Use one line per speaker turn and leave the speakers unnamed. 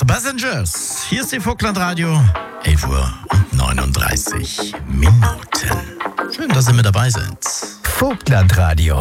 Passengers, hier ist die Vogtland-Radio, 11 Uhr und 39 Minuten. Schön, dass Sie mit dabei sind.
Vogtland-Radio.